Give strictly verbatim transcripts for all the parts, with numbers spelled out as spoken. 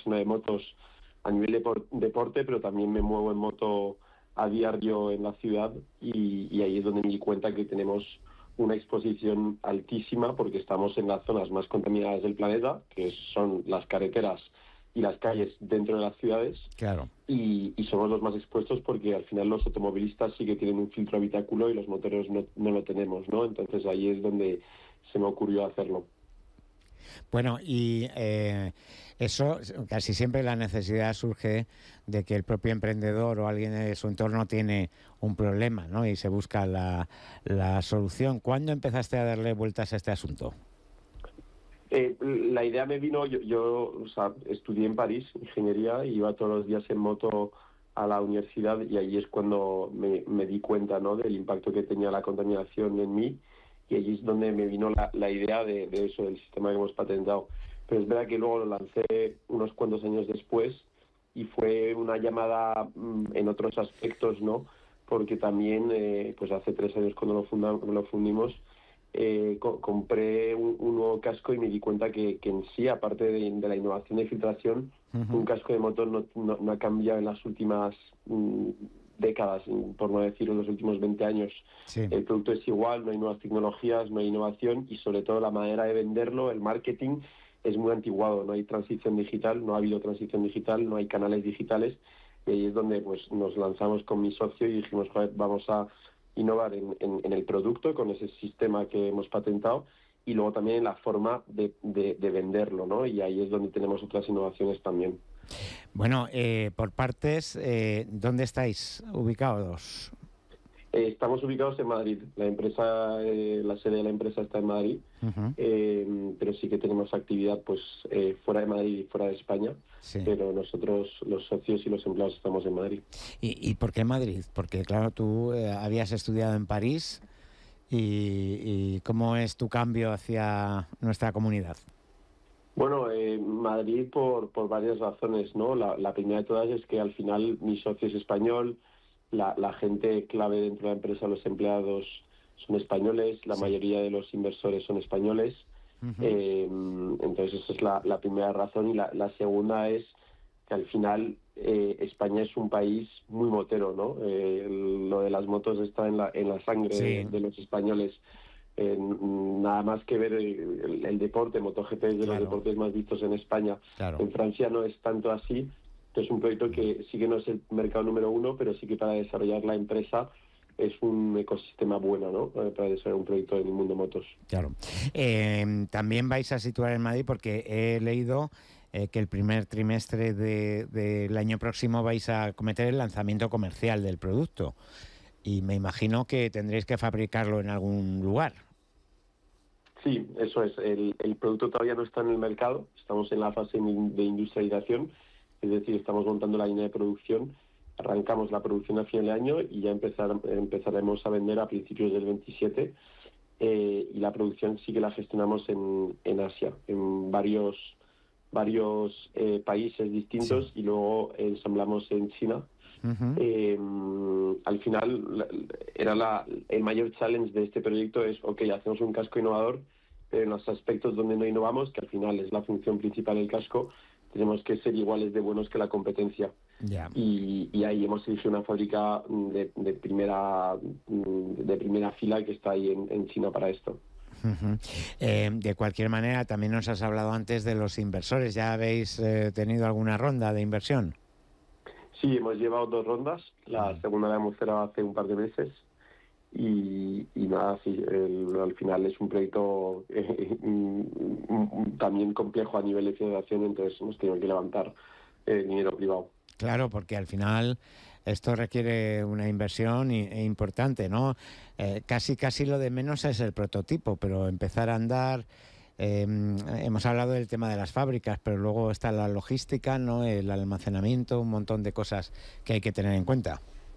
persona de motos a nivel de deporte, pero también me muevo en moto a diario en la ciudad y, y ahí es donde me di cuenta que tenemos una exposición altísima porque estamos en las zonas más contaminadas del planeta, que son las carreteras y las calles dentro de las ciudades. Claro. Y, y somos los más expuestos porque al final los automovilistas sí que tienen un filtro habitáculo y los moteros no, no lo tenemos, ¿no? Entonces ahí es donde se me ocurrió hacerlo. Bueno, y eh, eso, casi siempre la necesidad surge de que el propio emprendedor o alguien de su entorno tiene un problema, ¿no? Y se busca la, la solución. ¿Cuándo empezaste a darle vueltas a este asunto? Eh, la idea me vino, yo, yo o sea, estudié en París ingeniería y iba todos los días en moto a la universidad y ahí es cuando me, me di cuenta, ¿no?, del impacto que tenía la contaminación en mí, y allí es donde me vino la, la idea de, de eso, del sistema que hemos patentado. Pero es verdad que luego lo lancé unos cuantos años después y fue una llamada mmm, en otros aspectos, ¿no? Porque también, eh, pues hace tres años cuando lo, funda, lo fundimos, Eh, co compré un, un nuevo casco y me di cuenta que, que en sí, aparte de, de la innovación de filtración, uh-huh. un casco de motor no, no, no ha cambiado en las últimas mm, décadas, por no decir en los últimos veinte años. Sí. El producto es igual, no hay nuevas tecnologías, no hay innovación y sobre todo la manera de venderlo, el marketing, es muy antiguado. No hay transición digital, no ha habido transición digital, no hay canales digitales, y ahí es donde pues nos lanzamos con mi socio y dijimos, joder, vamos a innovar en, en, en el producto con ese sistema que hemos patentado y luego también en la forma de, de, de venderlo, ¿no? Y ahí es donde tenemos otras innovaciones también. Bueno, eh, por partes, eh, ¿dónde estáis ubicados? Eh, estamos ubicados en Madrid. La empresa, eh, la sede de la empresa está en Madrid, uh-huh. eh, pero sí que tenemos actividad pues eh, fuera de Madrid y fuera de España. Sí. Pero nosotros, los socios y los empleados, estamos en Madrid. ¿Y, y por qué Madrid? Porque claro, tú eh, habías estudiado en París y, y ¿cómo es tu cambio hacia nuestra comunidad? Bueno, eh, Madrid por, por varias razones, ¿no? La, la primera de todas es que al final mi socio es español. La, la gente clave dentro de la empresa, los empleados, son españoles, la sí. mayoría de los inversores son españoles. Uh-huh. eh, entonces esa es la, la primera razón. Y la, la segunda es que al final eh, España es un país muy motero, ¿no? Eh, lo de las motos está en la, en la sangre sí. de, de los españoles. Eh, nada más que ver el, el, el deporte, MotoGP es de claro. los deportes más vistos en España. Claro. En Francia no es tanto así. Es un proyecto que sí que no es el mercado número uno, pero sí que para desarrollar la empresa es un ecosistema bueno, ¿no? Para desarrollar un proyecto en el mundo motos. Claro. Eh, también vais a situar en Madrid porque he leído eh, que el primer trimestre de, del año próximo vais a cometer el lanzamiento comercial del producto. Y me imagino que tendréis que fabricarlo en algún lugar. Sí, eso es. El, el producto todavía no está en el mercado. Estamos en la fase de industrialización. Es decir, estamos montando la línea de producción, arrancamos la producción a final de año y ya empezar, empezaremos a vender a principios del veintisiete. Eh, y la producción sí que la gestionamos en, en Asia, en varios, varios eh, países distintos sí. y luego ensamblamos en China. Uh-huh. Eh, al final, era la, el mayor challenge de este proyecto es, ok, hacemos un casco innovador, pero en los aspectos donde no innovamos, que al final es la función principal del casco, tenemos que ser iguales de buenos que la competencia. Yeah. Y, y ahí hemos elegido una fábrica de, de primera de primera fila que está ahí en, en China para esto. Uh-huh. Eh, de cualquier manera, también nos has hablado antes de los inversores. ¿Ya habéis eh, tenido alguna ronda de inversión? Sí, hemos llevado dos rondas. La uh-huh. segunda la hemos cerrado hace un par de meses. Y, y nada, sí, el, al final es un proyecto eh, también complejo a nivel de financiación, entonces hemos tenido que levantar eh, dinero privado. Claro, porque al final esto requiere una inversión y, e importante, ¿no? Eh, casi casi lo de menos es el prototipo, pero empezar a andar, eh, hemos hablado del tema de las fábricas, pero luego está la logística, ¿no? El almacenamiento, un montón de cosas que hay que tener en cuenta.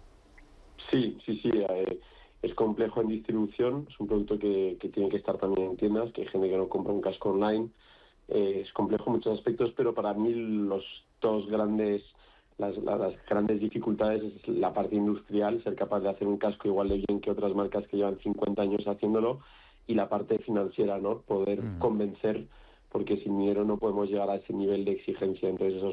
Sí, sí, sí. Eh, es complejo en distribución, es un producto que, que tiene que estar también en tiendas, que hay gente que no compra un casco online. Eh, es complejo en muchos aspectos, pero para mí los dos grandes, las, las grandes dificultades es la parte industrial, ser capaz de hacer un casco igual de bien que otras marcas que llevan cincuenta años haciéndolo, y la parte financiera, ¿no? Poder mm. convencer, porque sin dinero no podemos llegar a ese nivel de exigencia. Entonces esos